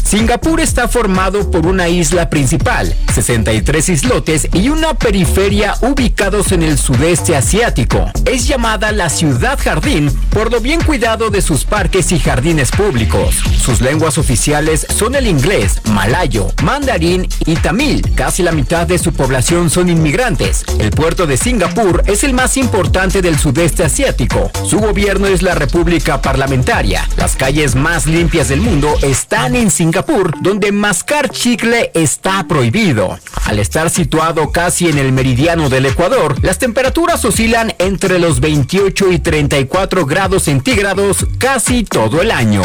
Singapur está formado por una isla principal, 63 islotes y una periferia ubicados en el sudeste asiático. Es llamada la ciudad jardín por lo bien cuidado de sus parques y jardines públicos. Sus lenguas oficiales son el inglés, malayo, mandarín y tamil. Casi la mitad de su población son inmigrantes. El puerto de Singapur es el más importante del sudeste asiático. Su gobierno es la República Parlamentaria. Las calles más limpias del mundo están en Singapur, donde mascar chicle está prohibido. Al estar situado casi en el meridiano del Ecuador, las temperaturas oscilan entre los 28 y 34 grados centígrados casi todo el año.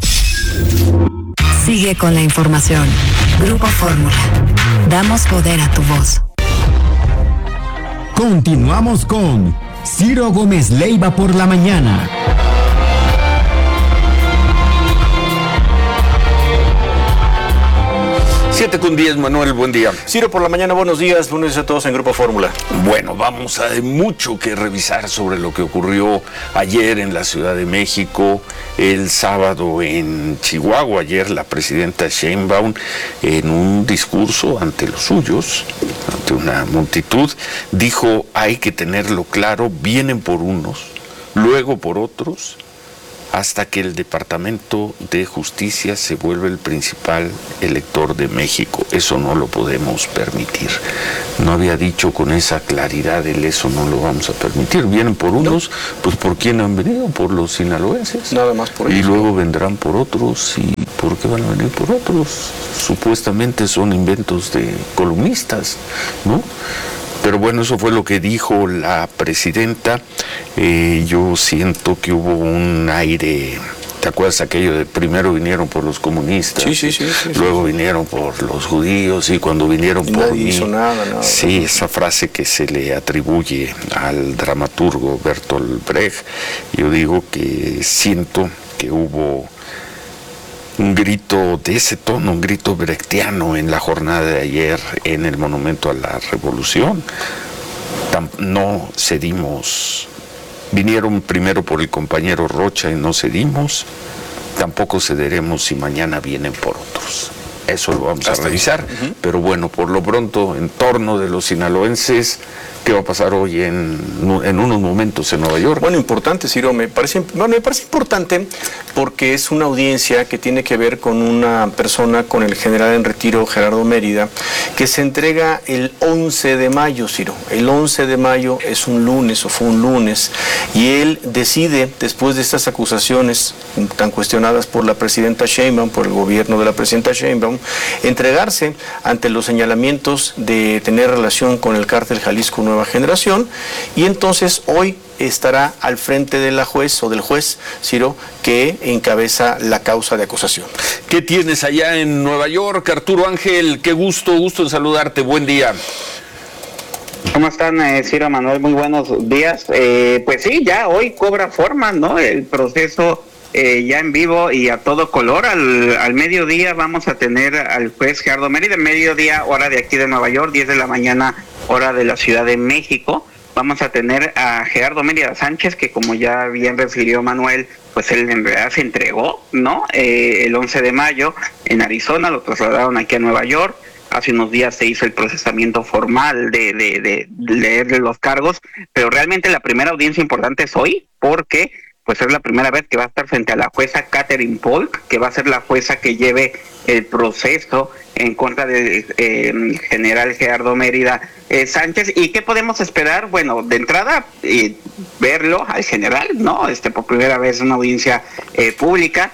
Sigue con la información. Grupo Fórmula. Damos poder a tu voz. Continuamos con Ciro Gómez Leiva por la mañana. 7:10, Manuel, buen día. Ciro, por la mañana, buenos días a todos en Grupo Fórmula. Bueno, hay mucho que revisar sobre lo que ocurrió ayer en la Ciudad de México, el sábado en Chihuahua. Ayer la presidenta Sheinbaum, en un discurso ante los suyos, ante una multitud, dijo: hay que tenerlo claro, vienen por unos, luego por otros, hasta que el Departamento de Justicia se vuelve el principal elector de México. Eso no lo podemos permitir. No había dicho con esa claridad eso no lo vamos a permitir. Vienen por unos, pues ¿por quién han venido? Por los sinaloenses. Nada más por ellos. Y luego vendrán por otros. ¿Y por qué van a venir por otros? Supuestamente son inventos de columnistas, ¿no? Pero bueno, eso fue lo que dijo la presidenta. Yo siento que hubo un aire, ¿te acuerdas aquello de primero vinieron por los comunistas? Sí. Luego vinieron por los judíos y cuando vinieron por nadie mí. Hizo nada. Sí, esa frase que se le atribuye al dramaturgo Bertolt Brecht. Yo digo que siento que hubo un grito de ese tono, un grito brechtiano en la jornada de ayer en el Monumento a la Revolución. No cedimos. Vinieron primero por el compañero Rocha y no cedimos. Tampoco cederemos si mañana vienen por otros. Eso lo vamos a revisar. Pero bueno, por lo pronto, en torno de los sinaloenses, ¿qué va a pasar hoy en unos momentos en Nueva York? Bueno, importante, Ciro, me parece importante porque es una audiencia que tiene que ver con una persona, con el general en retiro Gerardo Mérida, que se entrega el 11 de mayo, Ciro. El 11 de mayo es un lunes, o fue un lunes, y él decide, después de estas acusaciones tan cuestionadas por la presidenta Sheinbaum, por el gobierno de la presidenta Sheinbaum, entregarse ante los señalamientos de tener relación con el cártel Jalisco Nueva Generación, y entonces hoy estará al frente de la juez o del juez, Ciro, que encabeza la causa de acusación. ¿Qué tienes allá en Nueva York, Arturo Ángel? Qué gusto en saludarte, buen día. ¿Cómo están, Ciro, Manuel? Muy buenos días. Pues sí, ya hoy cobra forma, ¿no? El proceso ya en vivo y a todo color. Al mediodía vamos a tener al juez Gerardo Mérida, mediodía hora de aquí de Nueva York, 10 de la mañana hora de la Ciudad de México. Vamos a tener a Gerardo Mérida Sánchez, que como ya bien refirió Manuel, pues él en realidad se entregó, ¿no? El 11 de mayo en Arizona, lo trasladaron aquí a Nueva York. Hace unos días se hizo el procesamiento formal de leerle los cargos, pero realmente la primera audiencia importante es hoy, porque pues es la primera vez que va a estar frente a la jueza Catherine Polk, que va a ser la jueza que lleve el proceso en contra del general Gerardo Mérida Sánchez. ¿Y qué podemos esperar? Bueno, de entrada, verlo al general, ¿no? Por primera vez en una audiencia pública.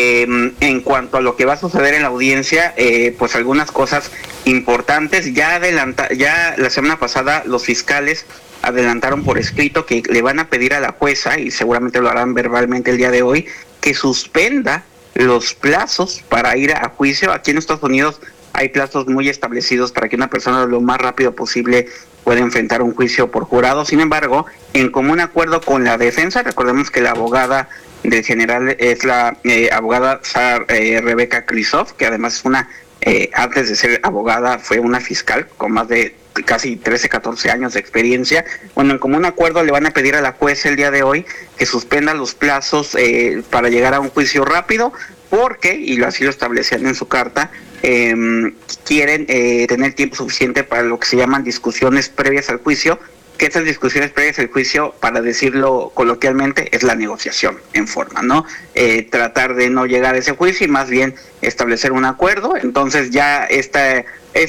En cuanto a lo que va a suceder en la audiencia, pues algunas cosas importantes. Ya la semana pasada los fiscales adelantaron por escrito que le van a pedir a la jueza, y seguramente lo harán verbalmente el día de hoy, que suspenda los plazos para ir a juicio. Aquí en Estados Unidos hay plazos muy establecidos para que una persona lo más rápido posible pueda enfrentar un juicio por jurado. Sin embargo, en común acuerdo con la defensa, recordemos que la abogada del general es la abogada Rebeca Krisov, que además es una, antes de ser abogada, fue una fiscal con más de casi 13, 14 años de experiencia. Bueno, en común acuerdo le van a pedir a la jueza el día de hoy que suspenda los plazos para llegar a un juicio rápido, porque, y así lo establecían en su carta, quieren tener tiempo suficiente para lo que se llaman discusiones previas al juicio, que esas discusiones previas al juicio, para decirlo coloquialmente, es la negociación en forma, ¿no? Tratar de no llegar a ese juicio y más bien establecer un acuerdo. Entonces ya esta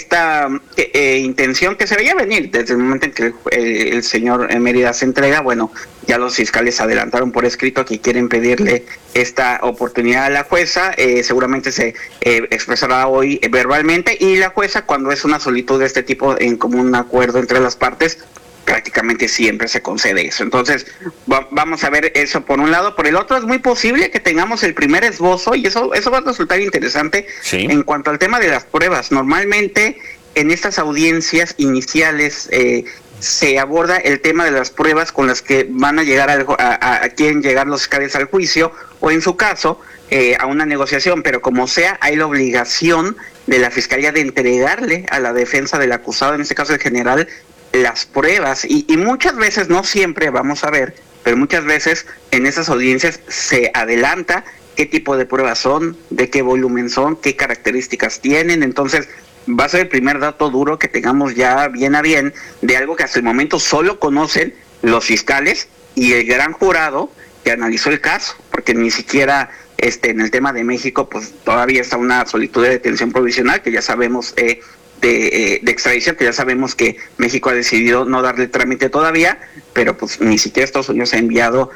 intención que se veía venir desde el momento en que el señor Mérida se entrega, bueno, ya los fiscales adelantaron por escrito que quieren pedirle esta oportunidad a la jueza, seguramente se expresará hoy verbalmente, y la jueza, cuando es una solicitud de este tipo en común acuerdo entre las partes, prácticamente siempre se concede eso. Entonces vamos a ver eso por un lado. Por el otro, es muy posible que tengamos el primer esbozo, y eso va a resultar interesante. Sí. En cuanto al tema de las pruebas. Normalmente en estas audiencias iniciales se aborda el tema de las pruebas con las que van a llegar a quieren llegar los fiscales al juicio, o en su caso a una negociación, pero como sea, hay la obligación de la fiscalía de entregarle a la defensa del acusado, en este caso el general, las pruebas, y muchas veces, no siempre, vamos a ver, pero muchas veces en esas audiencias se adelanta qué tipo de pruebas son, de qué volumen son, qué características tienen. Entonces va a ser el primer dato duro que tengamos ya bien a bien de algo que hasta el momento solo conocen los fiscales y el gran jurado que analizó el caso, porque ni siquiera en el tema de México pues todavía está una solicitud de detención provisional que ya sabemos de extradición, que ya sabemos que México ha decidido no darle trámite todavía, pero pues ni siquiera Estados Unidos ha enviado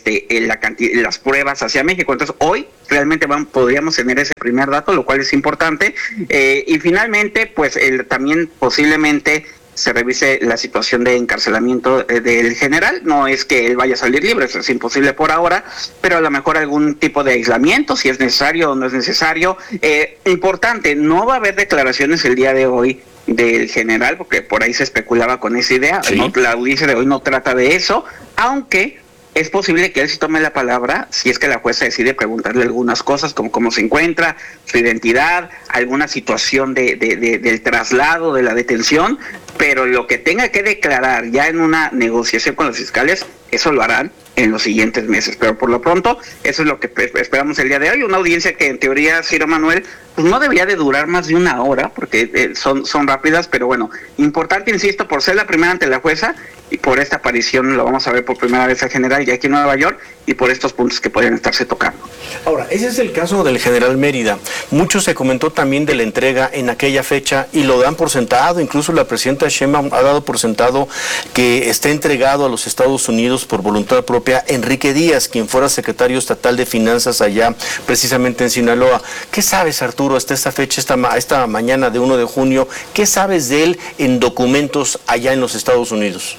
las pruebas hacia México. Entonces hoy realmente podríamos tener ese primer dato, lo cual es importante, y finalmente pues también posiblemente se revise la situación de encarcelamiento del general. No es que él vaya a salir libre, eso es imposible por ahora, pero a lo mejor algún tipo de aislamiento, si es necesario o no es necesario. Importante, no va a haber declaraciones el día de hoy del general, porque por ahí se especulaba con esa idea. ¿Sí? No, la audiencia de hoy no trata de eso, aunque es posible que él sí tome la palabra si es que la jueza decide preguntarle algunas cosas, como cómo se encuentra, su identidad, alguna situación del traslado, de la detención, pero lo que tenga que declarar ya en una negociación con los fiscales, eso lo harán en los siguientes meses. Pero por lo pronto, eso es lo que esperamos el día de hoy. Una audiencia que en teoría, Ciro Manuel, pues no debería de durar más de una hora, porque son rápidas, pero bueno, importante, insisto, por ser la primera ante la jueza, y por esta aparición lo vamos a ver por primera vez al general ya aquí en Nueva York, y por estos puntos que podrían estarse tocando. Ahora, ese es el caso del general Mérida. Mucho se comentó también de la entrega en aquella fecha, y lo dan por sentado, incluso la presidenta Sheinbaum ha dado por sentado que está entregado a los Estados Unidos por voluntad propia Enrique Díaz, quien fuera secretario estatal de Finanzas allá precisamente en Sinaloa. ¿Qué sabes, Arturo, hasta esta fecha, esta mañana de 1 de junio, qué sabes de él en documentos allá en los Estados Unidos?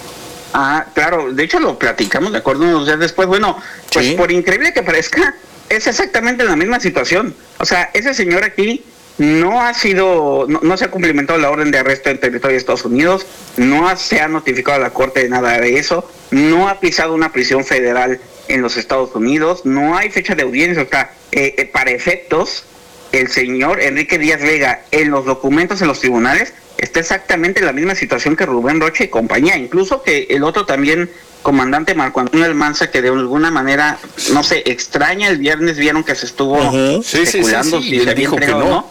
Ah, claro, de hecho lo platicamos, de acuerdo, unos días después. Bueno, pues ¿sí? Por increíble que parezca, es exactamente la misma situación. O sea, ese señor aquí no se ha cumplimentado la orden de arresto en territorio de Estados Unidos, no se ha notificado a la Corte de nada de eso, no ha pisado una prisión federal en los Estados Unidos, no hay fecha de audiencia. O sea, para efectos, el señor Enrique Díaz Vega en los documentos en los tribunales está exactamente en la misma situación que Rubén Rocha y compañía, incluso que el otro también, comandante Marco Antonio Almanza, que de alguna manera, no sé, extraña, el viernes vieron que se estuvo especulando si se dijo que no.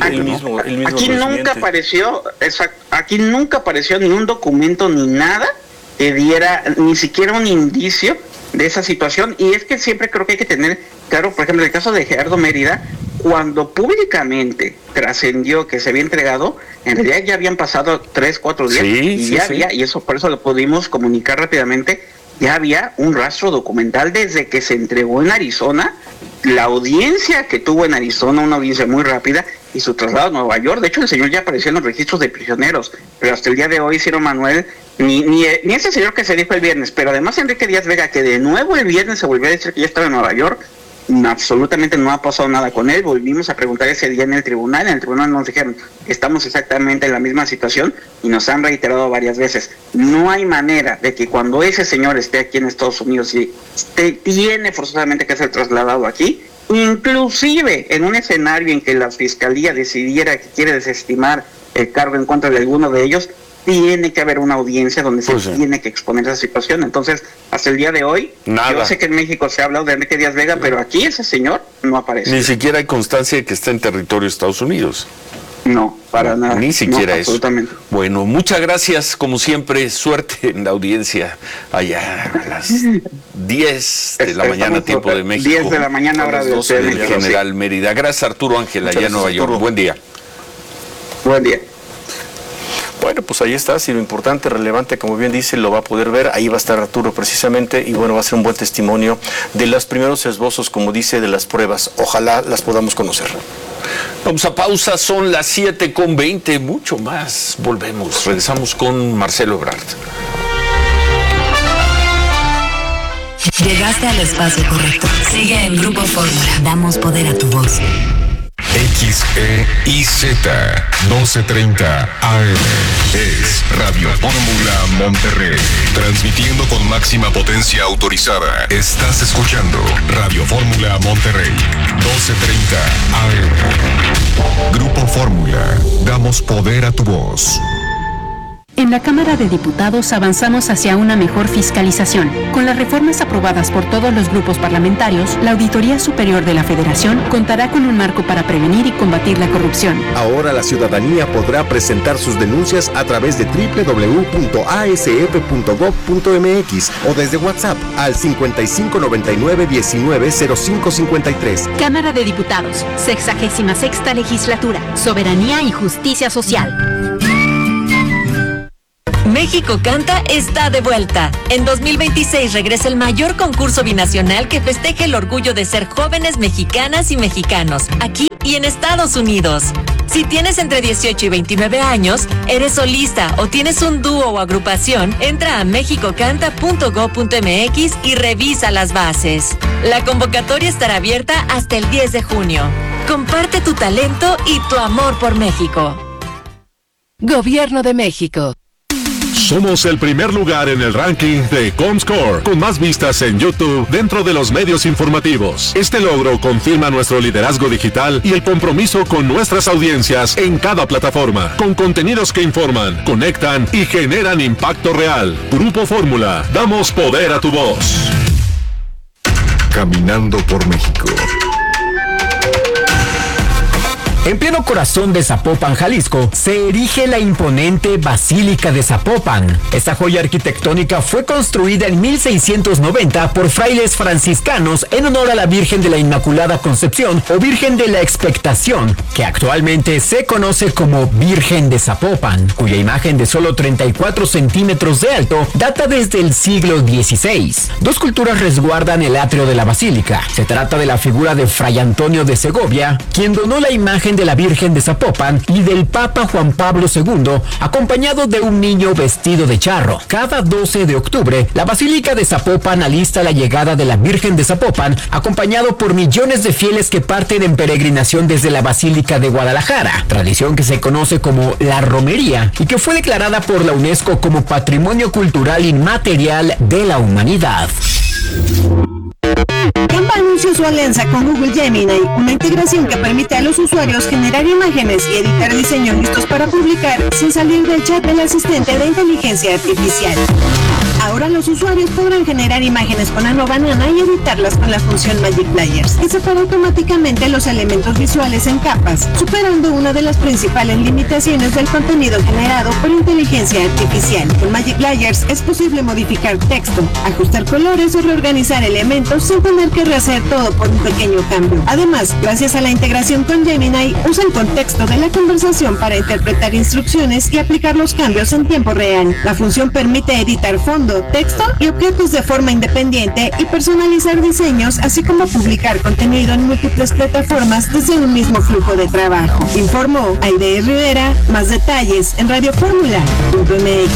Aquí nunca apareció, aquí nunca apareció ni un documento ni nada que diera ni siquiera un indicio de esa situación. Y es que siempre creo que hay que tener claro, por ejemplo, el caso de Gerardo Mérida, cuando públicamente trascendió que se había entregado, en realidad ya habían pasado 3-4 días, había, y eso por eso lo pudimos comunicar rápidamente, ya había un rastro documental desde que se entregó en Arizona, la audiencia que tuvo en Arizona, una audiencia muy rápida, y su traslado a Nueva York. De hecho, el señor ya apareció en los registros de prisioneros, pero hasta el día de hoy, Ciro Manuel, ni ese señor que se dijo el viernes, pero además Enrique Díaz Vega, que de nuevo el viernes se volvió a decir que ya estaba en Nueva York, absolutamente no ha pasado nada con él. Volvimos a preguntar ese día en el tribunal nos dijeron, estamos exactamente en la misma situación, y nos han reiterado varias veces, no hay manera de que cuando ese señor esté aquí en Estados Unidos y tiene forzosamente que ser trasladado aquí, inclusive en un escenario en que la fiscalía decidiera que quiere desestimar el cargo en contra de alguno de ellos, tiene que haber una audiencia donde Pues se sí. tiene que exponer esa situación. Entonces, hasta el día de hoy, Nada. yo sé que en México se ha hablado de Enrique Díaz Vega, pero aquí ese señor no aparece. Ni siquiera hay constancia de que está en territorio de Estados Unidos. No, para nada. Ni siquiera No, eso. absolutamente. Bueno, muchas gracias, como siempre, suerte en la audiencia allá a las 10 de la mañana, Estamos tiempo de México. 10 de la mañana, a hora las de 12 del México, General Mérida. Gracias, Arturo Ángel, allá en Muchas Nueva gracias, York. Arturo. Buen día. Buen día. Bueno, pues ahí está, si lo importante, relevante, como bien dice, lo va a poder ver, ahí va a estar Arturo precisamente, y bueno, va a ser un buen testimonio de los primeros esbozos, como dice, de las pruebas. Ojalá las podamos conocer. Vamos a pausa, son las 7:20, mucho más. Volvemos, regresamos con Marcelo Ebrard. Llegaste al espacio correcto. Sigue en Grupo Fórmula. Damos poder a tu voz. XEIZ 1230 AM es Radio Fórmula Monterrey, transmitiendo con máxima potencia autorizada. Estás escuchando Radio Fórmula Monterrey 1230 AM. Grupo Fórmula, damos poder a tu voz. En la Cámara de Diputados avanzamos hacia una mejor fiscalización. Con las reformas aprobadas por todos los grupos parlamentarios, la Auditoría Superior de la Federación contará con un marco para prevenir y combatir la corrupción. Ahora la ciudadanía podrá presentar sus denuncias a través de www.asf.gov.mx o desde WhatsApp al 5599-190553. Cámara de Diputados, 66ª Legislatura, Soberanía y Justicia Social. México Canta está de vuelta. En 2026 regresa el mayor concurso binacional que festeja el orgullo de ser jóvenes mexicanas y mexicanos, aquí y en Estados Unidos. Si tienes entre 18 y 29 años, eres solista o tienes un dúo o agrupación, entra a mexicocanta.gov.mx y revisa las bases. La convocatoria estará abierta hasta el 10 de junio. Comparte tu talento y tu amor por México. Gobierno de México. Somos el primer lugar en el ranking de Comscore, con más vistas en YouTube dentro de los medios informativos. Este logro confirma nuestro liderazgo digital y el compromiso con nuestras audiencias en cada plataforma, con contenidos que informan, conectan y generan impacto real. Grupo Fórmula, damos poder a tu voz. Caminando por México. En pleno corazón de Zapopan, Jalisco, se erige la imponente Basílica de Zapopan. Esta joya arquitectónica fue construida en 1690 por frailes franciscanos en honor a la Virgen de la Inmaculada Concepción o Virgen de la Expectación, que actualmente se conoce como Virgen de Zapopan, cuya imagen de solo 34 centímetros de alto data desde el siglo XVI. Dos culturas resguardan el atrio de la basílica. Se trata de la figura de Fray Antonio de Segovia, quien donó la imagen de la Virgen de Zapopan, y del Papa Juan Pablo II, acompañado de un niño vestido de charro. Cada 12 de octubre, la Basílica de Zapopan alista la llegada de la Virgen de Zapopan, acompañado por millones de fieles que parten en peregrinación desde la Basílica de Guadalajara, tradición que se conoce como la romería y que fue declarada por la UNESCO como Patrimonio Cultural Inmaterial de la Humanidad. Canva anunció su alianza con Google Gemini, una integración que permite a los usuarios generar imágenes y editar diseños listos para publicar sin salir del chat del asistente de inteligencia artificial. Ahora los usuarios podrán generar imágenes con Ano Banana y editarlas con la función Magic Layers, que separa automáticamente los elementos visuales en capas, superando una de las principales limitaciones del contenido generado por inteligencia artificial. Con Magic Layers es posible modificar texto, ajustar colores o reorganizar elementos sin tener que rehacer todo por un pequeño cambio. Además, gracias a la integración con Gemini, usa el contexto de la conversación para interpretar instrucciones y aplicar los cambios en tiempo real. La función permite editar fondo, texto y objetos de forma independiente y personalizar diseños, así como publicar contenido en múltiples plataformas desde un mismo flujo de trabajo. Informó Aide Rivera. Más detalles en radiofórmula.mx.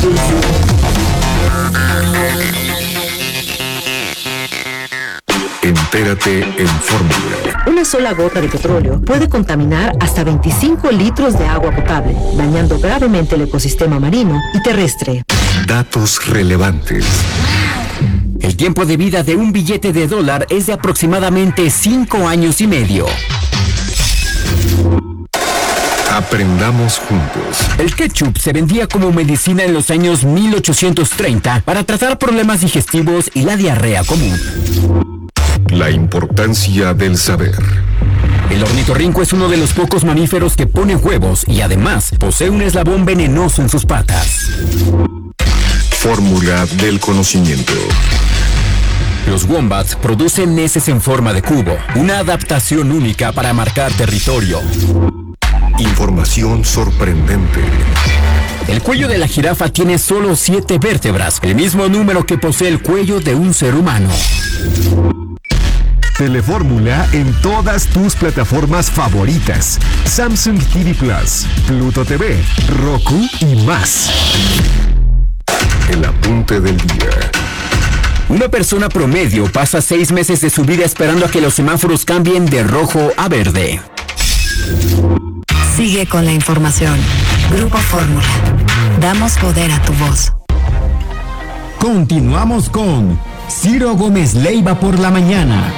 Entérate en Fórmula. Una sola gota de petróleo puede contaminar hasta 25 litros de agua potable, dañando gravemente el ecosistema marino y terrestre. Datos relevantes. El tiempo de vida de un billete de dólar es de aproximadamente 5 años y medio. Aprendamos juntos. El ketchup se vendía como medicina en los años 1830 para tratar problemas digestivos y la diarrea común. La importancia del saber. El ornitorrinco es uno de los pocos mamíferos que pone huevos y además posee un eslabón venenoso en sus patas. Fórmula del conocimiento. Los wombats producen heces en forma de cubo, una adaptación única para marcar territorio. Información sorprendente. El cuello de la jirafa tiene solo 7 vértebras, el mismo número que posee el cuello de un ser humano. Telefórmula en todas tus plataformas favoritas. Samsung TV Plus, Pluto TV, Roku y más. El apunte del día. Una persona promedio pasa 6 meses de su vida esperando a que los semáforos cambien de rojo a verde. Sigue con la información. Grupo Fórmula. Damos poder a tu voz. Continuamos con Ciro Gómez Leiva por la mañana.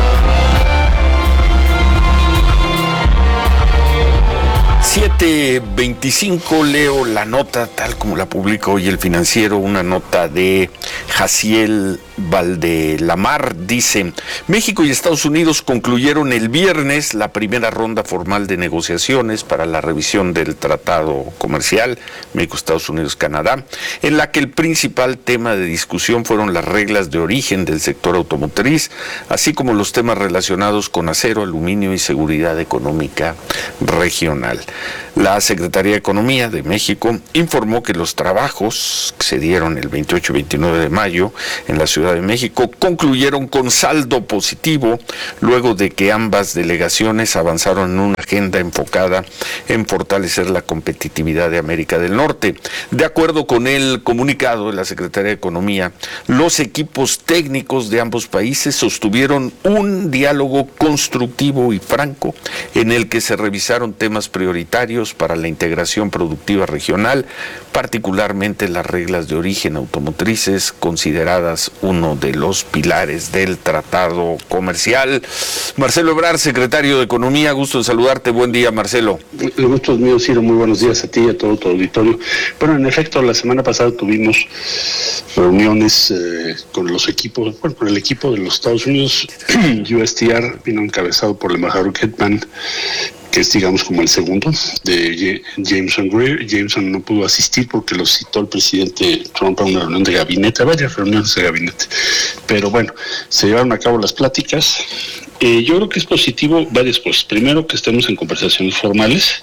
7:25, leo la nota tal como la publica hoy El Financiero, una nota de Jaciel Valdelamar. Dice: México y Estados Unidos concluyeron el viernes la primera ronda formal de negociaciones para la revisión del tratado comercial México, Estados Unidos, Canadá, en la que el principal tema de discusión fueron las reglas de origen del sector automotriz, así como los temas relacionados con acero, aluminio y seguridad económica regional. La Secretaría de Economía de México informó que los trabajos que se dieron el 28 y 29 de mayo en la Ciudad de México concluyeron con saldo positivo, luego de que ambas delegaciones avanzaron en una agenda enfocada en fortalecer la competitividad de América del Norte. De acuerdo con el comunicado de la Secretaría de Economía, los equipos técnicos de ambos países sostuvieron un diálogo constructivo y franco en el que se revisaron temas prioritarios para la integración productiva regional, particularmente las reglas de origen automotrices, consideradas uno de los pilares del tratado comercial. Marcelo Ebrard, secretario de Economía, gusto en saludarte. Buen día, Marcelo. El gusto es mío, Ciro. Muy buenos días a ti y a todo tu auditorio. Bueno, en efecto, la semana pasada tuvimos reuniones con los equipos, con el equipo de los Estados Unidos. USTR vino encabezado por el embajador Kettmann, que es, digamos, como el segundo de Jameson Greer. Jameson no pudo asistir porque lo citó el presidente Trump a una reunión de gabinete, varias reuniones de gabinete. Pero bueno, se llevaron a cabo las pláticas. Yo creo que es positivo varias cosas. Primero, que estemos en conversaciones formales,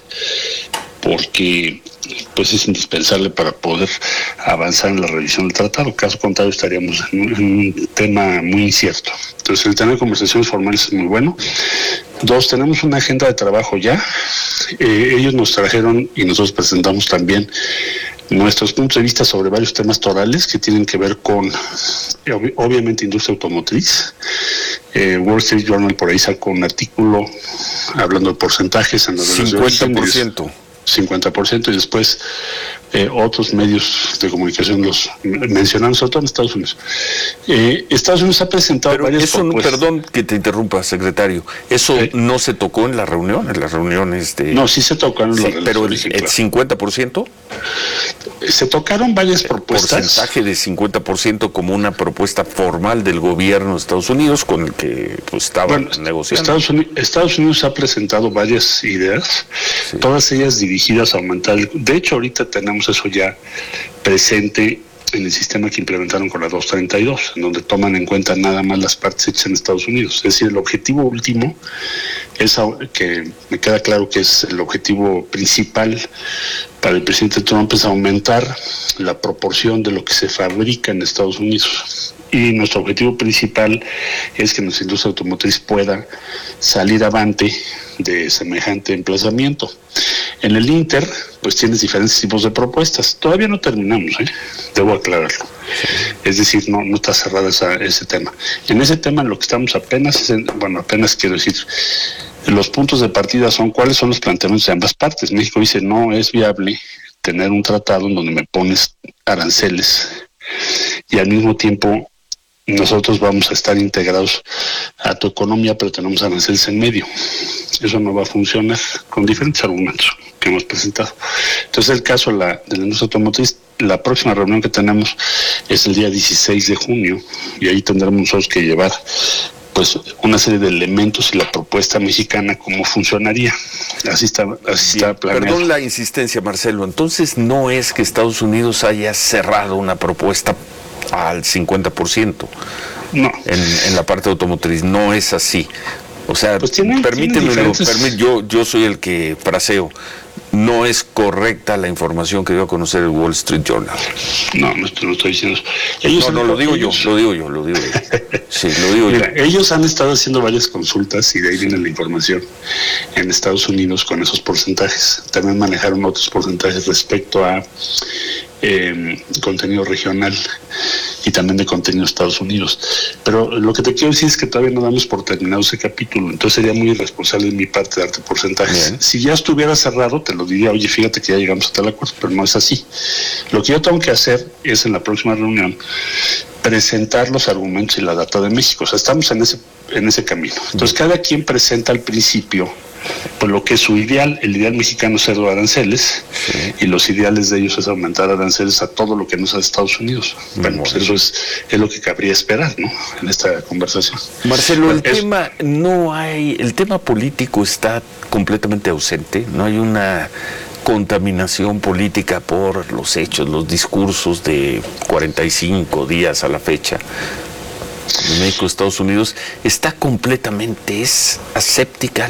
porque pues es indispensable para poder avanzar en la revisión del tratado. Caso contrario, estaríamos en un tema muy incierto. Entonces, el tener conversaciones formales es muy bueno. 2, tenemos una agenda de trabajo ya. Ellos nos trajeron y nosotros presentamos también nuestros puntos de vista sobre varios temas torales que tienen que ver con, obviamente, industria automotriz. Wall Street Journal por ahí sacó un artículo hablando de porcentajes en los 50%. 50%, y después otros medios de comunicación los mencionan, sobre todo en Estados Unidos. Estados Unidos ha presentado pero varias eso propuestas. Perdón que te interrumpa, secretario. ¿Eso no se tocó en la reunión, en las reuniones de...? No, sí se tocaron sí, los pero el 50%. Se tocaron varias propuestas. Porcentaje de 50% como una propuesta formal del gobierno de Estados Unidos con el que pues estaban negociando. Estados Unidos ha presentado varias ideas, sí, todas ellas dirigidas a aumentar. De hecho, ahorita tenemos eso ya presente en el sistema que implementaron con la 232, en donde toman en cuenta nada más las partes hechas en Estados Unidos. Es decir, el objetivo último, es que me queda claro que es el objetivo principal para el presidente Trump, es aumentar la proporción de lo que se fabrica en Estados Unidos. Y nuestro objetivo principal es que nuestra industria automotriz pueda salir avante de semejante emplazamiento. En el Inter, pues tienes diferentes tipos de propuestas. Todavía no terminamos, debo aclararlo. Es decir, no está cerrado ese tema. En ese tema lo que estamos apenas quiero decir, los puntos de partida son cuáles son los planteamientos de ambas partes. México dice, no es viable tener un tratado en donde me pones aranceles y al mismo tiempo nosotros vamos a estar integrados a tu economía, pero tenemos aranceles en medio. Eso no va a funcionar, con diferentes argumentos. que hemos presentado. Entonces, el caso de la industria automotriz, la próxima reunión que tenemos es el día 16 de junio y ahí tendremos nosotros que llevar pues una serie de elementos y la propuesta mexicana cómo funcionaría. Así está planeado. Perdón la insistencia, Marcelo. Entonces no es que Estados Unidos haya cerrado una propuesta al 50%. No. En la parte automotriz, no es así. O sea, pues permíteme, yo soy el que fraseo. No es correcta la información que dio a conocer el Wall Street Journal. No estoy diciendo eso. Lo digo yo. Sí, lo digo Mira, ellos han estado haciendo varias consultas y de ahí viene la información en Estados Unidos con esos porcentajes. También manejaron otros porcentajes respecto a contenido regional y también de contenido de Estados Unidos. Pero lo que te quiero decir es que todavía no damos por terminado ese capítulo, entonces sería muy irresponsable de mi parte darte porcentajes. Bien. Si ya estuviera cerrado, te lo diría, oye, fíjate que ya llegamos a tal acuerdo, pero no es así. Lo que yo tengo que hacer es en la próxima reunión presentar los argumentos y la data de México. O sea, estamos en ese camino. Entonces, cada quien presenta al principio pues lo que es su ideal. El ideal mexicano es cero aranceles, y los ideales de ellos es aumentar aranceles a todo lo que no sea de Estados Unidos. Bueno, pues eso es lo que cabría esperar, ¿no?, en esta conversación. Marcelo, el tema político está completamente ausente. No hay una contaminación política por los hechos, los discursos de 45 días a la fecha. En México, Estados Unidos, está completamente aséptica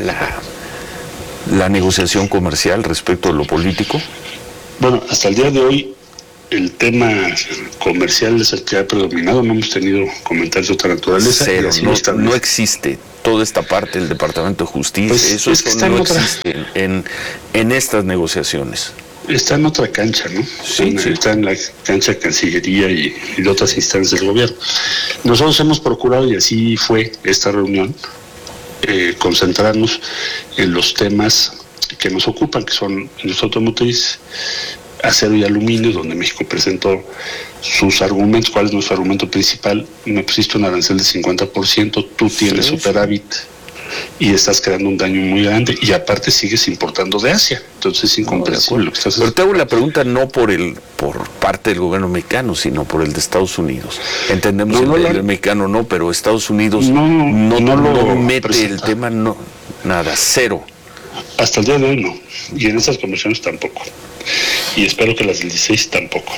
la negociación comercial respecto a lo político. Bueno, hasta el día de hoy el tema comercial es el que ha predominado. No hemos tenido comentarios de otra naturaleza. Cero, no existe toda esta parte del Departamento de Justicia. Pues eso no existe en estas negociaciones. Está en otra cancha, ¿no? Sí. Está en la cancha de Cancillería y de otras instancias del gobierno. Nosotros hemos procurado, y así fue esta reunión, concentrarnos en los temas que nos ocupan, que son industria automotriz, acero y aluminio, donde México presentó sus argumentos. ¿Cuál es nuestro argumento principal? Me pusiste un arancel de 50%, tú tienes superávit y estás creando un daño muy grande, y aparte sigues importando de Asia. Entonces es incomprensible. Pero te hago la pregunta no por parte del gobierno mexicano, sino por el de Estados Unidos. Entendemos el mexicano no, pero Estados Unidos no mete el tema, nada, cero. Hasta el día de hoy no, y en esas conversaciones tampoco, y espero que las del 16 tampoco.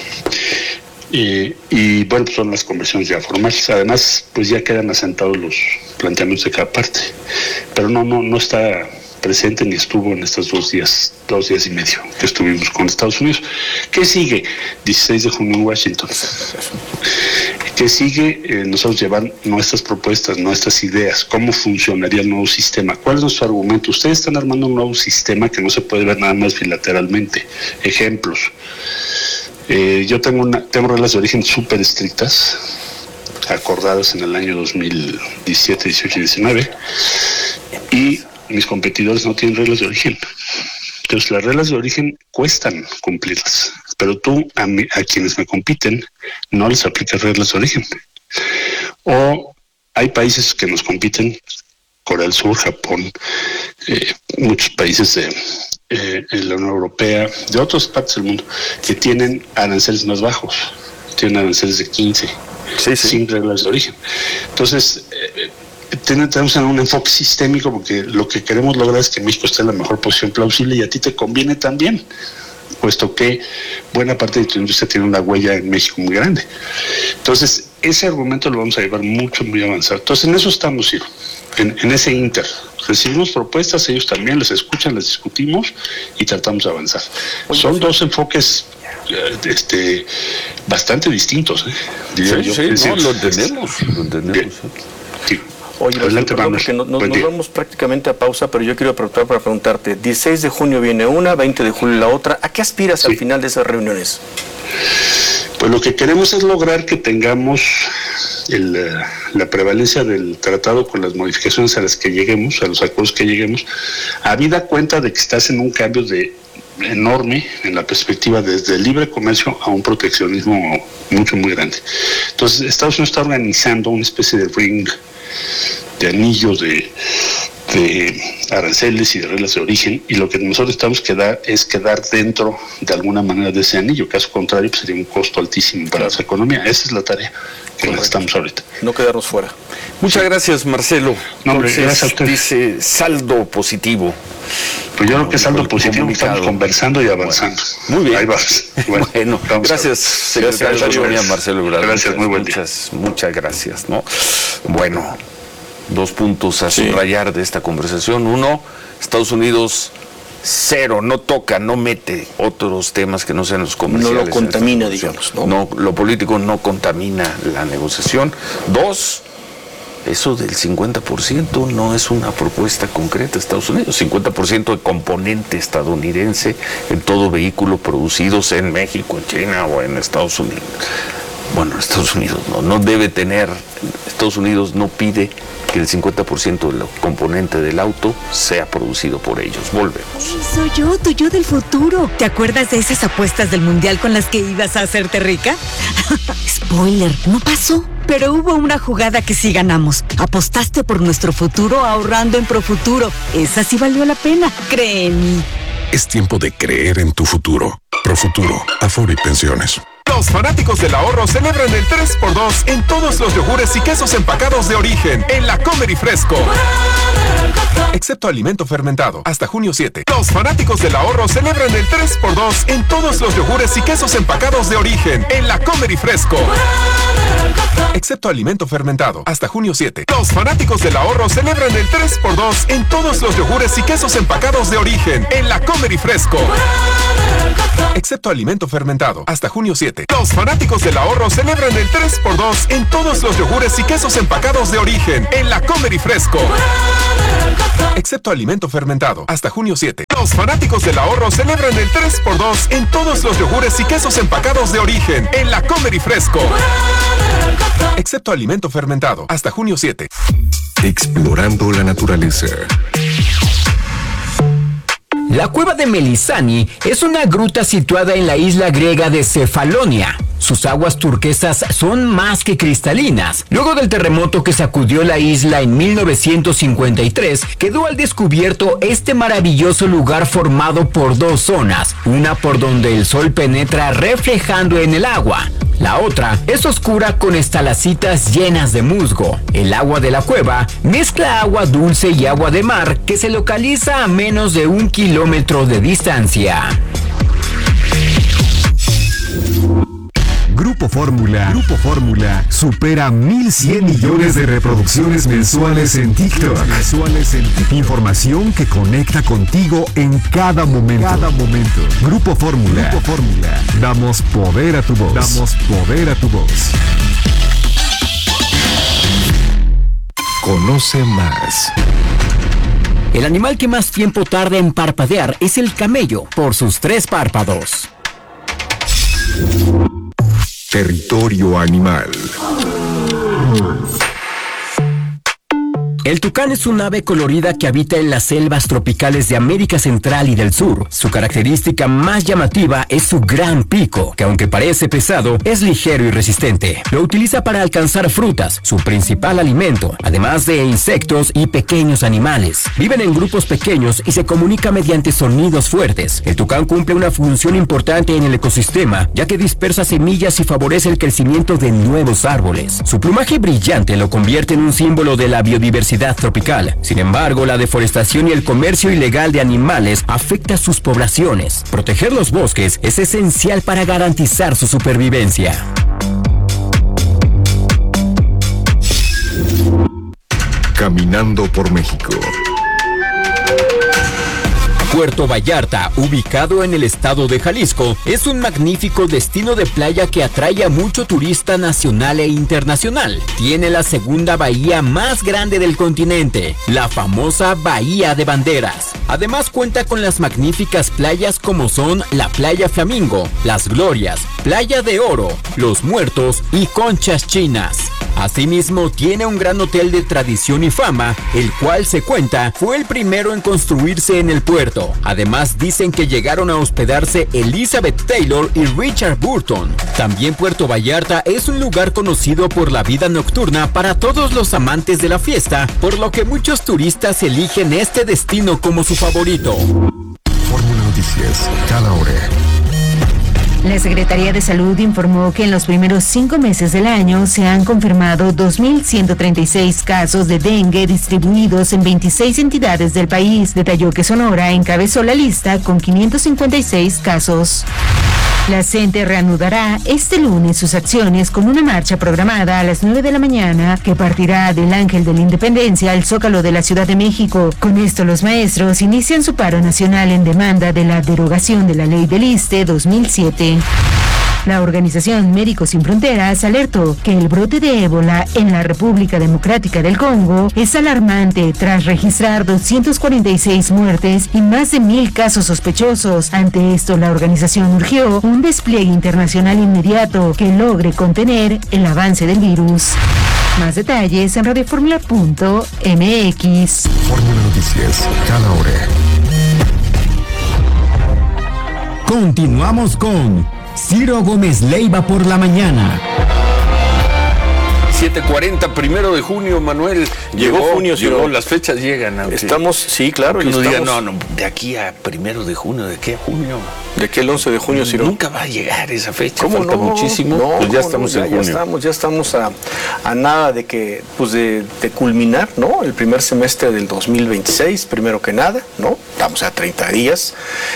Y bueno, pues son las conversaciones ya formales. Además, pues ya quedan asentados los planteamientos de cada parte, pero no está presente ni estuvo en estos 2 días y medio que estuvimos con Estados Unidos. ¿Qué sigue? 16 de junio en Washington. ¿Qué sigue? Nosotros llevar nuestras propuestas, nuestras ideas, cómo funcionaría el nuevo sistema, cuál es nuestro argumento. Ustedes están armando un nuevo sistema que no se puede ver nada más bilateralmente. Ejemplos. Yo tengo reglas de origen súper estrictas, acordadas en el año 2017, 18 y 19, y mis competidores no tienen reglas de origen. Entonces las reglas de origen cuestan cumplirlas, pero tú a quienes me compiten no les aplicas reglas de origen. O hay países que nos compiten, Corea del Sur, Japón, muchos países en la Unión Europea, de otras partes del mundo, que tienen aranceles más bajos, tienen aranceles de 15, sin reglas de origen. Entonces, tenemos un enfoque sistémico, porque lo que queremos lograr es que México esté en la mejor posición plausible, y a ti te conviene también, puesto que buena parte de tu industria tiene una huella en México muy grande. Entonces, ese argumento lo vamos a llevar muy avanzado. Entonces, en eso estamos, Ciro, en ese inter. Recibimos propuestas, ellos también las escuchan, las discutimos y tratamos de avanzar. Son 2 enfoques bastante distintos, diría yo. Lo entendemos. Sí. Oye, porque nos vamos prácticamente a pausa, pero yo quiero aprovechar para preguntarte, 16 de junio viene una, 20 de julio la otra. ¿A qué aspiras al final de esas reuniones? Pues lo que queremos es lograr que tengamos la prevalencia del tratado con las modificaciones a las que lleguemos, a los acuerdos que lleguemos, habida cuenta de que estás en un cambio enorme en la perspectiva desde el libre comercio a un proteccionismo muy grande. Entonces, Estados Unidos está organizando una especie de ring, de anillos de de aranceles y de reglas de origen, y lo que nosotros estamos quedar dentro de alguna manera de ese anillo. Caso contrario, pues sería un costo altísimo para nuestra economía. Esa es la tarea que estamos ahorita. No quedarnos fuera. Muchas gracias, Marcelo. No, hombre, gracias a usted. Dice saldo positivo. Pues yo creo que es saldo positivo, estamos conversando y avanzando. Muy bien. Ahí vamos. Bueno, gracias, secretario de Economía, Marcelo Ebrard. Gracias, muy buen día. Muchas gracias, ¿no? Bueno, 2 puntos a subrayar de esta conversación. 1, Estados Unidos cero, no toca, no mete otros temas que no sean los comerciales. No lo contamina, digamos. No, lo político no contamina la negociación. 2, eso del 50% no es una propuesta concreta de Estados Unidos. 50% de componente estadounidense en todo vehículo producidos en México, en China o en Estados Unidos. Bueno, Estados Unidos no debe tener, Estados Unidos no pide que el 50% del componente del auto sea producido por ellos. Volvemos. Soy yo, tu yo del futuro. ¿Te acuerdas de esas apuestas del mundial con las que ibas a hacerte rica? Spoiler, no pasó. Pero hubo una jugada que sí ganamos. Apostaste por nuestro futuro ahorrando en Profuturo. Esa sí valió la pena, cree en mí. Es tiempo de creer en tu futuro. Profuturo, Afore y Pensiones. Los fanáticos del ahorro celebran el 3x2 en todos los yogures y quesos empacados de origen en La Comer y Fresco. Excepto alimento fermentado, hasta junio 7. Los fanáticos del ahorro celebran el 3x2 en todos los yogures y quesos empacados de origen en La Comer y Fresco. Excepto alimento fermentado, hasta junio 7. Los fanáticos del ahorro celebran el 3x2 en todos los yogures y quesos empacados de origen en La Comer y Fresco. Excepto alimento fermentado, hasta junio 7. Los fanáticos del ahorro celebran el 3x2 en todos los yogures y quesos empacados de origen en La Comer y Fresco. Excepto alimento fermentado, hasta junio 7. Los fanáticos del ahorro celebran el 3x2 en todos los yogures y quesos empacados de origen en La Comer y Fresco. Excepto alimento fermentado, hasta junio 7. Explorando la naturaleza. La cueva de Melisani es una gruta situada en la isla griega de Cefalonia. Sus aguas turquesas son más que cristalinas. Luego del terremoto que sacudió la isla en 1953, quedó al descubierto este maravilloso lugar formado por 2 zonas, una por donde el sol penetra reflejando en el agua. La otra es oscura con estalactitas llenas de musgo. El agua de la cueva mezcla agua dulce y agua de mar que se localiza a menos de 1 kilómetro de distancia. Grupo Fórmula supera 1,100 millones de reproducciones mensuales en TikTok. Información que conecta contigo en cada momento. Grupo Fórmula. Damos poder a tu voz. Conoce más. El animal que más tiempo tarda en parpadear es el camello, por sus 3 párpados. Territorio animal. El tucán es un ave colorida que habita en las selvas tropicales de América Central y del Sur. Su característica más llamativa es su gran pico, que aunque parece pesado, es ligero y resistente. Lo utiliza para alcanzar frutas, su principal alimento, además de insectos y pequeños animales. Viven en grupos pequeños y se comunica mediante sonidos fuertes. El tucán cumple una función importante en el ecosistema, ya que dispersa semillas y favorece el crecimiento de nuevos árboles. Su plumaje brillante lo convierte en un símbolo de la biodiversidad tropical. Sin embargo, la deforestación y el comercio ilegal de animales afecta a sus poblaciones. Proteger los bosques es esencial para garantizar su supervivencia. Caminando por México. Puerto Vallarta, ubicado en el estado de Jalisco, es un magnífico destino de playa que atrae a mucho turista nacional e internacional. Tiene la segunda bahía más grande del continente, la famosa Bahía de Banderas. Además cuenta con las magníficas playas como son la Playa Flamingo, Las Glorias, Playa de Oro, Los Muertos y Conchas Chinas. Asimismo, tiene un gran hotel de tradición y fama, el cual se cuenta fue el primero en construirse en el puerto. Además, dicen que llegaron a hospedarse Elizabeth Taylor y Richard Burton. También Puerto Vallarta es un lugar conocido por la vida nocturna para todos los amantes de la fiesta, por lo que muchos turistas eligen este destino como su favorito. Fórmula Noticias, cada hora. La Secretaría de Salud informó que en los primeros 5 meses del año se han confirmado 2.136 casos de dengue distribuidos en 26 entidades del país. Detalló que Sonora encabezó la lista con 556 casos. La CENTE reanudará este lunes sus acciones con una marcha programada a las 9 de la mañana que partirá del Ángel de la Independencia al Zócalo de la Ciudad de México. Con esto, los maestros inician su paro nacional en demanda de la derogación de la Ley del ISSSTE 2007. La organización Médicos Sin Fronteras alertó que el brote de ébola en la República Democrática del Congo es alarmante tras registrar 246 muertes y más de 1,000 casos sospechosos. Ante esto, la organización urgió un despliegue internacional inmediato que logre contener el avance del virus. Más detalles en radioformula.mx. Fórmula Noticias, cada hora. Continuamos con Ciro Gómez Leiva por la mañana. 7:40, 1 de junio, Manuel. Llegó junio, llegó, las fechas llegan. Estamos, sí, claro. Uno diga, no, de aquí a 1 de junio, ¿de qué a junio? ¿De qué el 11 de junio, Ciro? Nunca va a llegar esa fecha, ¿Cómo falta muchísimo. No, pues ya estamos en junio. Ya estamos a nada de que, pues de culminar, ¿no? El primer semestre del 2026, primero que nada, ¿no? Estamos a 30 días.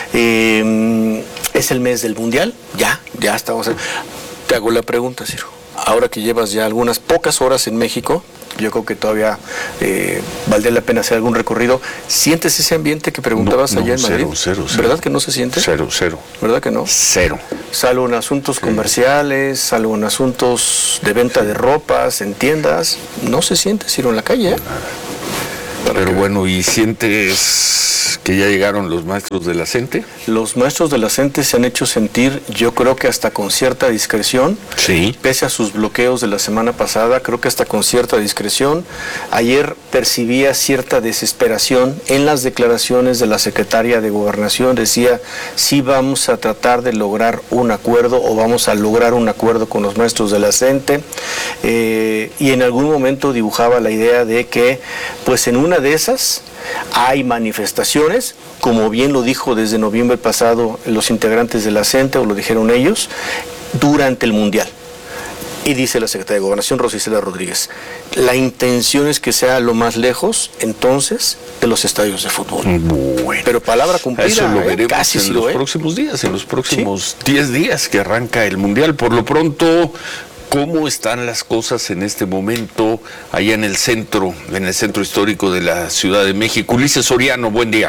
Es el mes del Mundial, ya estamos. Te hago la pregunta, Ciro. Ahora que llevas ya algunas pocas horas en México, yo creo que todavía valdría la pena hacer algún recorrido. ¿Sientes ese ambiente que preguntabas allá en Madrid? Cero. ¿Verdad que no se siente? Cero. ¿Verdad que no? Cero. Salvo en asuntos comerciales, salvo en asuntos de venta de ropas, en tiendas, no se siente, Ciro, en la calle, ¿eh? Pero bueno, ¿y sientes que ya llegaron los maestros de la CENTE? Los maestros de la CENTE se han hecho sentir, yo creo que hasta con cierta discreción. Sí. Pese a sus bloqueos de la semana pasada, creo que hasta con cierta discreción. Ayer percibía cierta desesperación en las declaraciones de la secretaria de Gobernación. Decía, sí vamos a tratar de lograr un acuerdo o vamos a lograr un acuerdo con los maestros de la CENTE. Y en algún momento dibujaba la idea de que, pues en una de esas hay manifestaciones, como bien lo dijo desde noviembre pasado los integrantes de la CENTE, o lo dijeron ellos, durante el Mundial. Y dice la secretaria de Gobernación, Rosicela Rodríguez, la intención es que sea lo más lejos, entonces, de los estadios de fútbol. Bueno, pero palabra cumplida, eso lo veremos casi en los próximos días, en los próximos 10 días que arranca el Mundial. Por lo pronto, ¿cómo están las cosas en este momento allá en el centro histórico de la Ciudad de México? Ulises Soriano, buen día.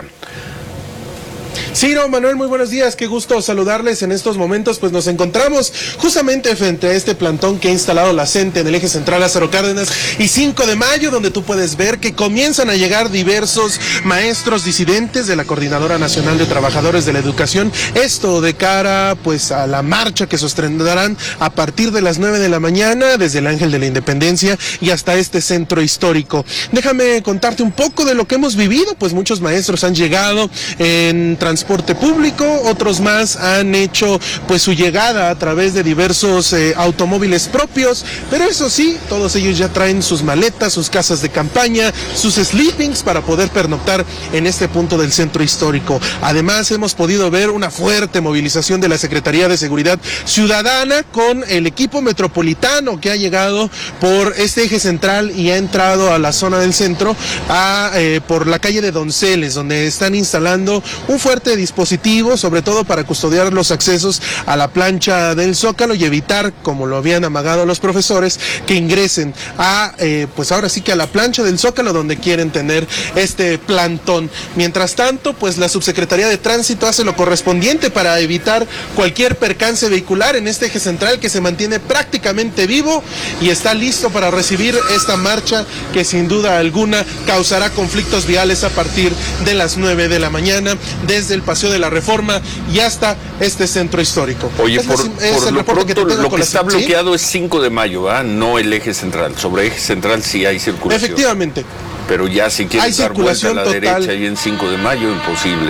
Ciro, Manuel, muy buenos días, qué gusto saludarles en estos momentos. Pues nos encontramos justamente frente a este plantón que ha instalado la CENTE en el eje central Lázaro Cárdenas y 5 de mayo, donde tú puedes ver que comienzan a llegar diversos maestros disidentes de la Coordinadora Nacional de Trabajadores de la Educación, esto de cara pues a la marcha que sostendrán a partir de las 9 de la mañana desde el Ángel de la Independencia y hasta este centro histórico. Déjame contarte un poco de lo que hemos vivido, pues muchos maestros han llegado en transporte público, otros más han hecho pues su llegada a través de diversos automóviles propios, pero eso sí, todos ellos ya traen sus maletas, sus casas de campaña, sus sleepings para poder pernoctar en este punto del centro histórico. Además, hemos podido ver una fuerte movilización de la Secretaría de Seguridad Ciudadana con el equipo metropolitano que ha llegado por este eje central y ha entrado a la zona del centro por la calle de Donceles, donde están instalando un fuerte dispositivo, sobre todo para custodiar los accesos a la plancha del Zócalo y evitar, como lo habían amagado los profesores, que ingresen pues ahora sí que a la plancha del Zócalo, donde quieren tener este plantón. Mientras tanto, pues la Subsecretaría de Tránsito hace lo correspondiente para evitar cualquier percance vehicular en este eje central que se mantiene prácticamente vivo y está listo para recibir esta marcha que sin duda alguna causará conflictos viales a partir de las 9 de la mañana desde el Paseo de la Reforma y hasta este centro histórico. Oye, es por el lo pronto, lo que está ¿sí? bloqueado es 5 de mayo, ¿verdad? No el eje central. Sobre eje central sí hay circulación. Efectivamente. Pero ya si quieres dar vuelta a la total. derecha y en 5 de mayo, imposible.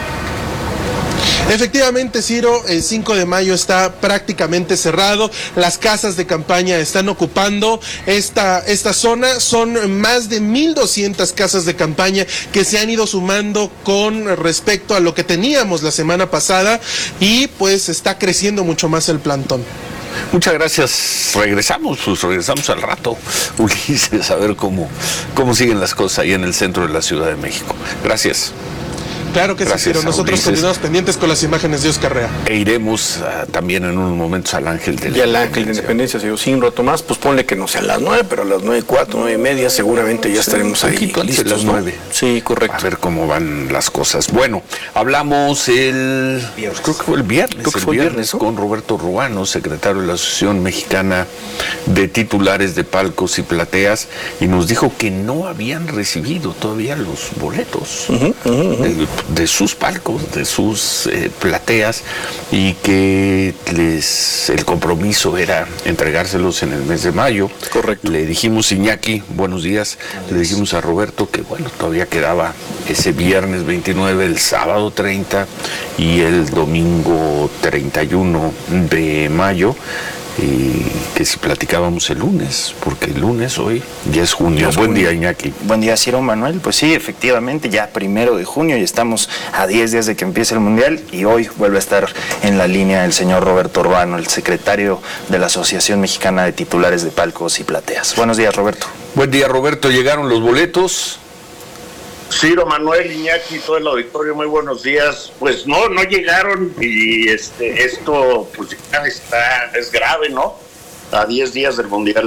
Efectivamente, Ciro, el 5 de mayo está prácticamente cerrado. Las casas de campaña están ocupando esta zona. Son más de 1,200 casas de campaña que se han ido sumando con respecto a lo que teníamos la semana pasada y pues está creciendo mucho más el plantón. Muchas gracias. Regresamos al rato, Ulises, a ver cómo siguen las cosas ahí en el centro de la Ciudad de México. Gracias. Claro que gracias, sí, pero nosotros continuamos pendientes con las imágenes de Oscar Rea. E iremos también en unos momentos al Ángel de la Independencia. Y al Ángel de Independencia, señor sin rato más, pues ponle que no sea a las 9, pero a las 9:04, 9:30 seguramente ya estaremos ahí listos, las 9. Sí, correcto. A ver cómo van las cosas. Bueno, hablamos creo que fue el viernes, ¿no? Con Roberto Ruano, secretario de la Asociación Mexicana de Titulares de Palcos y Plateas, y nos dijo que no habían recibido todavía los boletos de sus palcos, de sus plateas, y que el compromiso era entregárselos en el mes de mayo. Correcto. Le dijimos, Iñaki, buenos días, le dijimos a Roberto que bueno, todavía quedaba ese viernes 29, el sábado 30 y el domingo 31 de mayo, y que si platicábamos el lunes, porque el lunes hoy ya es junio. Buen día, Iñaki. Buen día, Ciro Manuel. Pues sí, efectivamente, ya 1 de junio y estamos a 10 días de que empiece el Mundial, y hoy vuelve a estar en la línea el señor Roberto Ruano, el secretario de la Asociación Mexicana de Titulares de Palcos y Plateas. Buenos días, Roberto. Buen día, Roberto. ¿Llegaron los boletos? Ciro, Manuel, Iñaki, todo el auditorio, muy buenos días. Pues no llegaron, y esto pues es grave, ¿no? A 10 días del Mundial.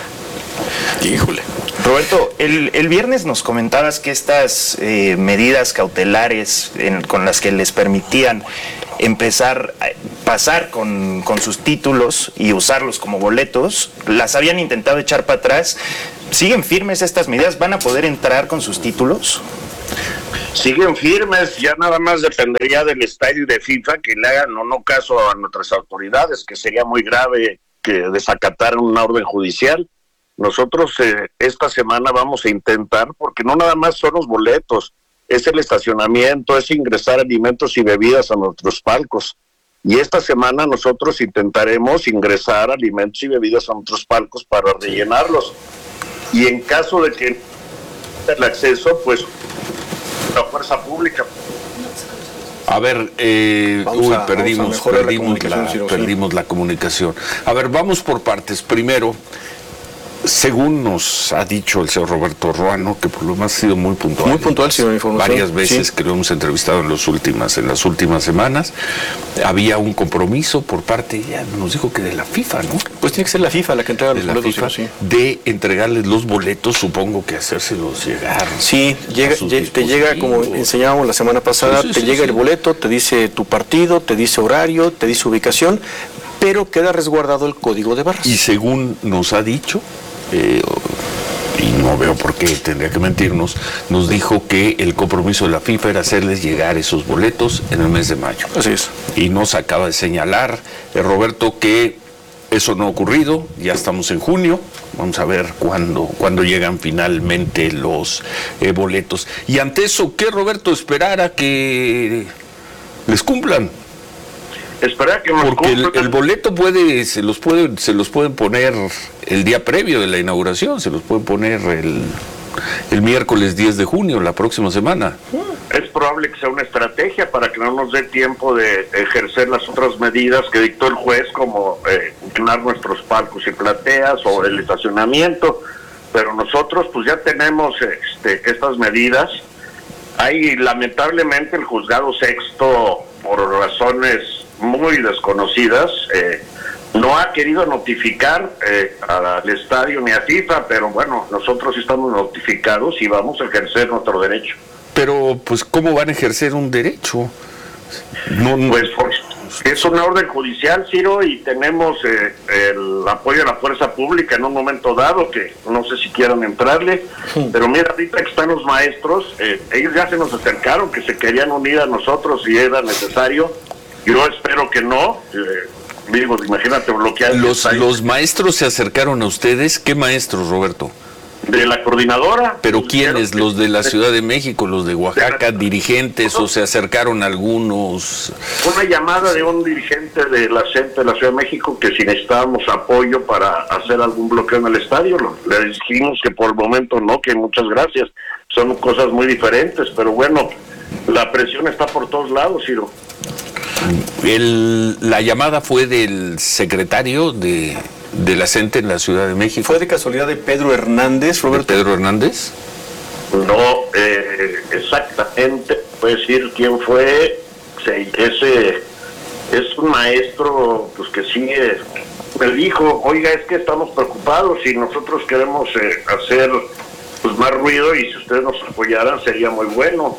Híjole. Roberto, el viernes nos comentabas que estas medidas cautelares con las que les permitían pasar con sus títulos y usarlos como boletos, las habían intentado echar para atrás. ¿Siguen firmes estas medidas? ¿Van a poder entrar con sus títulos? Siguen firmes, ya nada más dependería del estadio de FIFA que le hagan o no caso a nuestras autoridades, que sería muy grave que desacataran una orden judicial. Nosotros esta semana vamos a intentar, porque no nada más son los boletos, es el estacionamiento, es ingresar alimentos y bebidas a nuestros palcos. Y esta semana nosotros intentaremos ingresar alimentos y bebidas a nuestros palcos para rellenarlos. Y en caso de que el acceso, pues la fuerza pública. A ver, perdimos la comunicación. A ver, vamos por partes. Primero, según nos ha dicho el señor Roberto Ruano, que por lo menos ha sido muy puntual. Muy puntual, sí, la información. Varias veces sí, que lo hemos entrevistado en las últimas semanas, había un compromiso por parte, ya nos dijo que de la FIFA, ¿no? Pues tiene que ser la FIFA la que entrega los boletos. FIFA, sí, de entregarles los boletos, supongo que hacérselos llegar. Sí, te llega, como enseñábamos la semana pasada, te llega el boleto, te dice tu partido, te dice horario, te dice ubicación, pero queda resguardado el código de barras. Y según nos ha dicho, y no veo por qué tendría que mentirnos, nos dijo que el compromiso de la FIFA era hacerles llegar esos boletos en el mes de mayo. Así es. Y nos acaba de señalar, Roberto, que eso no ha ocurrido, ya estamos en junio, vamos a ver cuándo llegan finalmente los boletos. Y ante eso, ¿qué, Roberto, esperar a que les cumplan? Espera que nos porque el boleto se los pueden poner el día previo de la inauguración, se los pueden poner el miércoles 10 de junio, la próxima semana. Es probable que sea una estrategia para que no nos dé tiempo de ejercer las otras medidas que dictó el juez, como llenar nuestros palcos y plateas o el estacionamiento, pero nosotros pues ya tenemos estas medidas. Hay lamentablemente el juzgado sexto, por razones muy desconocidas, no ha querido notificar al estadio ni a FIFA, pero bueno, nosotros estamos notificados y vamos a ejercer nuestro derecho. Pero, pues, ¿cómo van a ejercer un derecho? Es una orden judicial, Ciro, y tenemos el apoyo de la fuerza pública en un momento dado, que no sé si quieran entrarle, pero mira, ahorita que están los maestros, ellos ya se nos acercaron, que se querían unir a nosotros si era necesario. Yo espero que no. Digo, imagínate bloquear. Los maestros se acercaron a ustedes. ¿Qué maestros, Roberto? De la coordinadora. ¿Pero quiénes? ¿Los de la Ciudad de México, los de Oaxaca, dirigentes, o se acercaron algunos? Una llamada de un dirigente de la CENTE de la Ciudad de México que si necesitábamos apoyo para hacer algún bloqueo en el estadio, le dijimos que por el momento no, que muchas gracias. Son cosas muy diferentes, pero bueno, la presión está por todos lados, Ciro. La llamada fue del secretario de la CENTE en la Ciudad de México. ¿Fue de casualidad de Pedro Hernández, Roberto? ¿De Pedro Hernández? No, exactamente, puedo decir quién fue. Ese es un maestro, pues que sí, me dijo, oiga, es que estamos preocupados y nosotros queremos hacer pues más ruido, y si ustedes nos apoyaran sería muy bueno.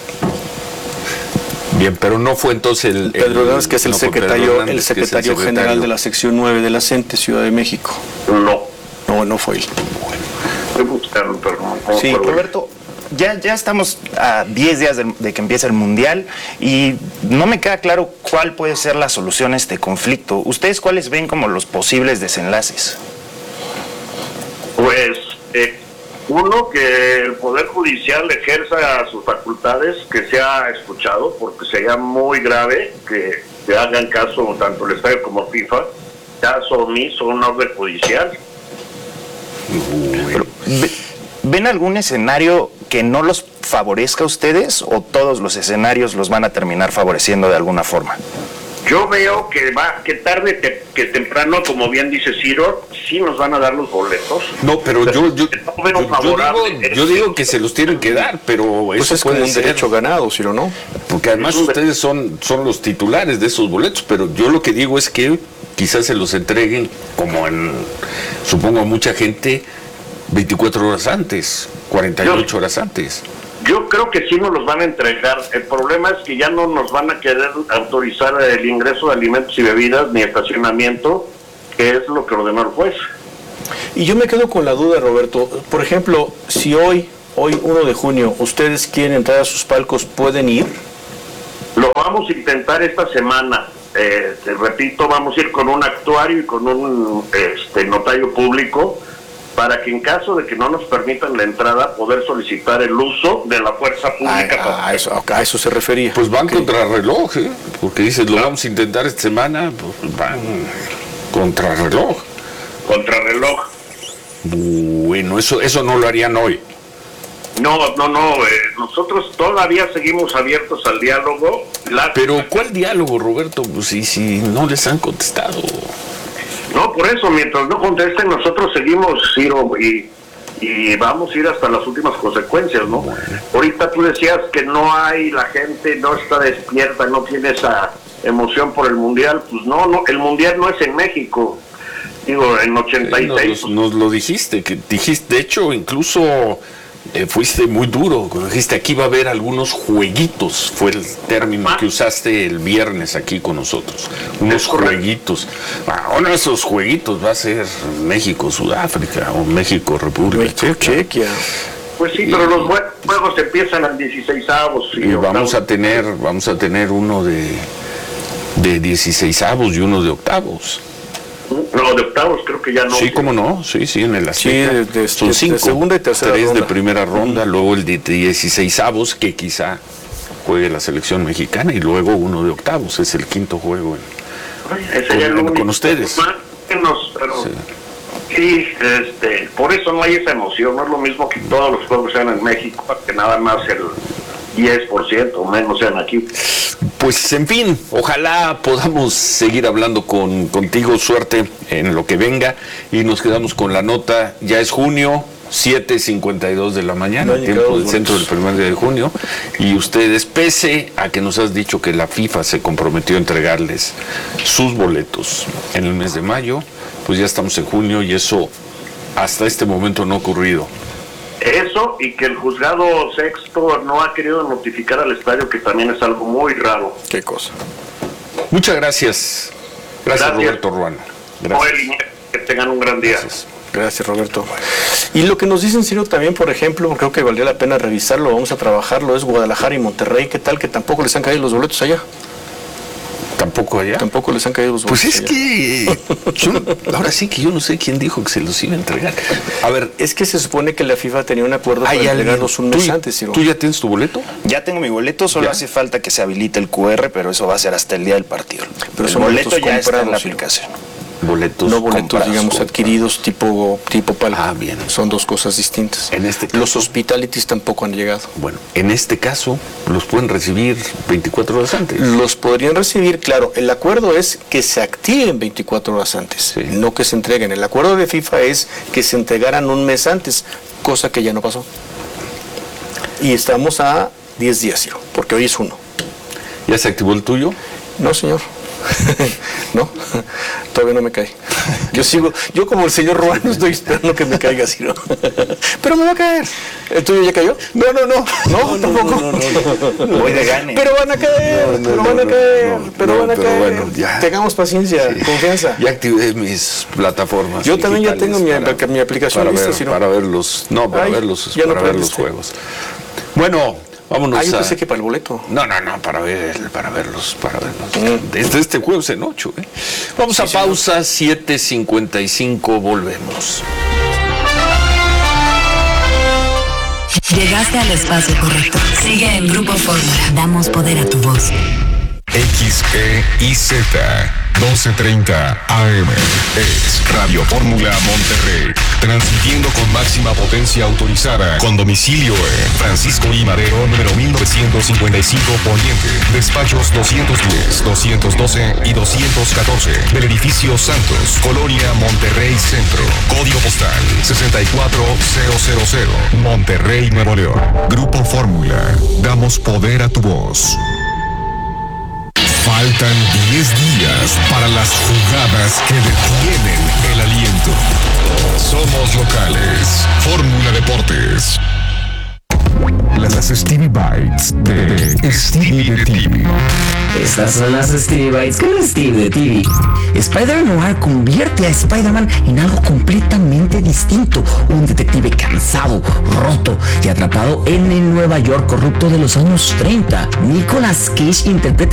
Bien, pero no fue entonces Pedro Hernández, que es el secretario general de la sección 9 de la CENTE Ciudad de México. No fue él. Estoy buscando, pero no. Sí, Roberto, ya estamos a 10 días de que empiece el Mundial y no me queda claro cuál puede ser la solución a este conflicto. ¿Ustedes cuáles ven como los posibles desenlaces? Pues, uno, que el Poder Judicial ejerza sus facultades, que sea escuchado, porque sería muy grave que hagan caso tanto el Estadio como FIFA, caso omiso a una orden judicial. Pero, ¿ven algún escenario que no los favorezca a ustedes o todos los escenarios los van a terminar favoreciendo de alguna forma? Yo veo que tarde que temprano, como bien dice Ciro, sí nos van a dar los boletos. No, pero yo digo que se los tienen que dar, pero pues eso es como un derecho ganado, Ciro, ¿no? Porque además ustedes son los titulares de esos boletos, pero yo lo que digo es que quizás se los entreguen, como supongo a mucha gente, 24 horas antes, 48 horas antes. Yo creo que sí nos los van a entregar. El problema es que ya no nos van a querer autorizar el ingreso de alimentos y bebidas ni estacionamiento, que es lo que ordenó el juez. Y yo me quedo con la duda, Roberto. Por ejemplo, si hoy 1 de junio, ustedes quieren entrar a sus palcos, ¿pueden ir? Lo vamos a intentar esta semana. Te repito, vamos a ir con un actuario y con un notario público, para que en caso de que no nos permitan la entrada, poder solicitar el uso de la fuerza pública. A eso se refería. Pues van contra reloj, porque dices, lo vamos a intentar esta semana, pues van contra reloj. Contra reloj. Bueno, eso no lo harían hoy. No, nosotros todavía seguimos abiertos al diálogo. Pero ¿cuál diálogo, Roberto? Pues si no les han contestado. No, por eso, mientras no contesten, nosotros seguimos, Ciro, y vamos a ir hasta las últimas consecuencias, ¿no? Bueno. Ahorita tú decías que la gente no está despierta, no tiene esa emoción por el Mundial. Pues no, el Mundial no es en México. Digo, en 86... Nos lo dijiste, de hecho, incluso fuiste muy duro, cuando dijiste aquí va a haber algunos jueguitos, fue el término que usaste el viernes aquí con nosotros, unos jueguitos. Uno de esos jueguitos va a ser México-Sudáfrica o México-República Chequia. Pues sí, pero los juegos empiezan al 16avos. Y vamos a tener uno de 16avos y uno de octavos. No, de octavos creo que ya no. Sí, cómo no, sí, en el Azteca. Sí, son 5, de segunda y tercera 3 ronda. De primera ronda, luego el de 16avos, que quizá juegue la selección mexicana, y luego uno de octavos, es el quinto juego con ustedes. Sí, por eso no hay esa emoción, no es lo mismo que todos los juegos sean en México, que nada más el 10% o menos sean aquí. Pues en fin, ojalá podamos seguir hablando contigo, suerte en lo que venga, y nos quedamos con la nota. Ya es junio, 7:52 de la mañana, tiempo del centro del primer día de junio, y ustedes, pese a que nos has dicho que la FIFA se comprometió a entregarles sus boletos en el mes de mayo, pues ya estamos en junio y eso hasta este momento no ha ocurrido. Eso, y que el juzgado sexto no ha querido notificar al estadio, que también es algo muy raro. ¿Qué cosa? Muchas gracias. Gracias, Roberto Ruano. Gracias. Que tengan un gran día. Gracias, Roberto. Y lo que nos dicen, Ciro, también, por ejemplo, creo que valdría la pena revisarlo, vamos a trabajarlo, es Guadalajara y Monterrey. ¿Qué tal que tampoco les han caído los boletos allá? ¿Tampoco allá? Tampoco les han caído los boletos. Pues es que ahora sí que yo no sé quién dijo que se los iba a entregar. A ver, es que se supone que la FIFA tenía un acuerdo para entregarlos un mes antes, Ciro. ¿Tú ya tienes tu boleto? Ya tengo mi boleto, solo hace falta que se habilite el QR, pero eso va a ser hasta el día del partido. Pero el boleto ya está en la aplicación. Boletos no boletos, comprados, digamos, adquiridos tipo palco. Ah, bien. Son dos cosas distintas. En este caso, los hospitalities tampoco han llegado. Bueno, en este caso, los pueden recibir 24 horas antes. Los podrían recibir, claro. El acuerdo es que se activen 24 horas antes, no que se entreguen. El acuerdo de FIFA es que se entregaran un mes antes, cosa que ya no pasó. Y estamos a 10 días, Ciro, porque hoy es 1. ¿Ya se activó el tuyo? No, señor. No, todavía no me cae. Yo como el señor Ruano estoy esperando que me caiga, Ciro. Pero me va a caer. ¿El tuyo ya cayó? No, tampoco. No. Voy de gane. Pero van a caer, pero van a caer. Bueno, ya. Tengamos paciencia, confianza. Ya activé mis plataformas. Yo también ya tengo mi aplicación lista, Ciro. Para ver los juegos. Bueno. Vámonos. Yo pensé que para el boleto. No, para verlos. Desde este jueves en 8. Vamos a pausa, 7:55, volvemos. Llegaste al espacio correcto. Sigue en Grupo Fórmula. Damos poder a tu voz. XEIZ 12:30 AM es Radio Fórmula Monterrey, transmitiendo con máxima potencia autorizada, con domicilio en Francisco I. Madero, número 1955 Poniente, despachos 210, 212 y 214 del edificio Santos, Colonia Monterrey Centro, código postal 64000, Monterrey, Nuevo León. Grupo Fórmula, damos poder a tu voz. Faltan 10 días para las jugadas que detienen el aliento. Somos locales. Fórmula Deportes. Las Stevie Bites de Stevie de TV. Estas son las Stevie Bites con Stevie de TV. Spider-Noir convierte a Spider-Man en algo completamente distinto. Un detective cansado, roto y atrapado en el Nueva York corrupto de los años 30. Nicolas Cage interpreta